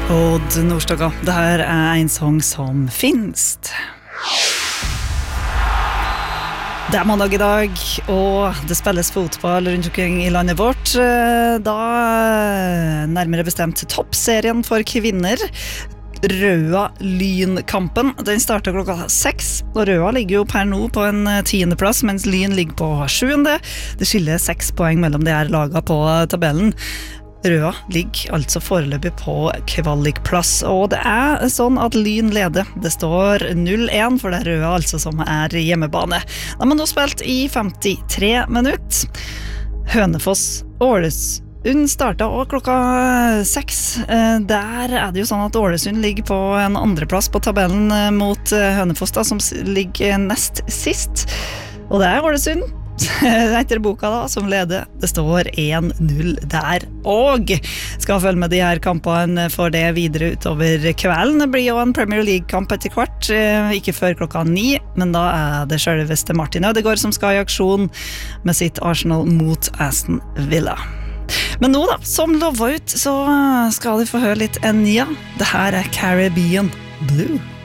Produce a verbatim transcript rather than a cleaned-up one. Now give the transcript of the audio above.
Odd Nordstoga, det här är en sång som finns. Det er mandag i dag, og det spilles fotball rundt omkring i landet vårt. Da nærmere bestemt toppserien for kvinner. Røa Lynkampen. Den starter klokka seks, og Røa ligger jo per nå på en tiendeplass, mens Lyn ligger på sjuende. Det skiller seks poeng mellom de her laga på tabellen. Røa ligger altså foreløpig på kvalikplass, og det er sånn at Lyn leder. Det står null én, for det er Røa altså som er hjemmebane. De har nå spilt i femtitre minutter. Hønefoss Ålesund startet og klokka seks. Der er det jo sånn at Ålesund ligger på en andreplass på tabellen mot Hønefoss, da, som ligger nest sist. Og det er Ålesund etter boka da, som leder. Det står én null der, og skal følge med de her kampene for det videre utover kvelden. Det blir jo en Premier League-kamp etter kvart, ikke før klokka ni, men da er det selveste Martin Ødegaard som skal i aksjon med sitt Arsenal mot Aston Villa. Men nå da, som lovet ut, så skal de få høre litt Enya. Det her er Caribbean Blue.